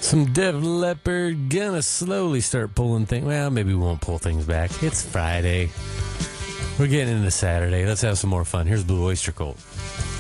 Some Def Leppard gonna slowly start pulling things. Well, maybe we won't pull things back. It's Friday. We're getting into Saturday. Let's have some more fun. Here's Blue Oyster Cult.